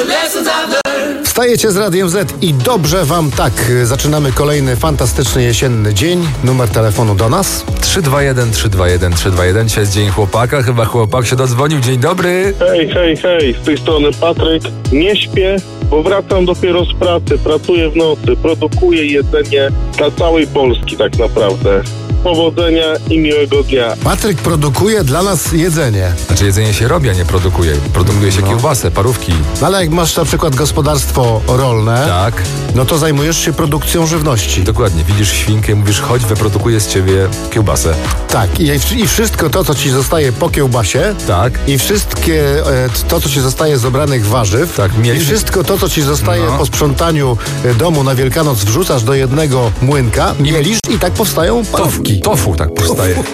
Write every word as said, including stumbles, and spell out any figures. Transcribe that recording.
Wstajecie z Radiem Z i dobrze wam tak. Zaczynamy kolejny fantastyczny jesienny dzień. Numer telefonu do nas trzy dwa jeden, trzy dwa jeden, trzy dwa jeden. Dzisiaj jest dzień chłopaka. Chyba chłopak się dodzwonił. Dzień dobry. Hej, hej, hej. Z tej strony Patryk. Nie śpię, bo wracam dopiero z pracy. Pracuję w nocy. Produkuję jedzenie dla całej Polski tak naprawdę. Powodzenia i miłego dnia. Patryk produkuje dla nas jedzenie. Znaczy jedzenie się robi, a nie produkuje. Produkuje się No. kiełbasę, parówki. No ale jak masz na przykład gospodarstwo rolne, Tak, no to zajmujesz się produkcją żywności. dokładnie. Widzisz świnkę i mówisz, chodź, wyprodukuję z ciebie kiełbasę. Tak, i, i wszystko to, co ci zostaje po kiełbasie, Tak. i wszystkie e, to, co ci zostaje z obranych warzyw, Tak, i mieli- wszystko to, co ci zostaje No. po sprzątaniu e, domu na Wielkanoc, wrzucasz do jednego młynka, mielisz i tak powstają parówki. Tofu tak powstaje.